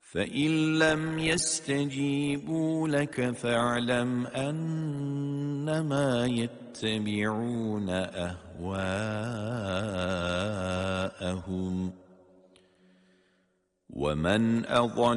فإن لم يستجيبوا لك فاعلم أنما يتبعون أهواءهم ومن أضل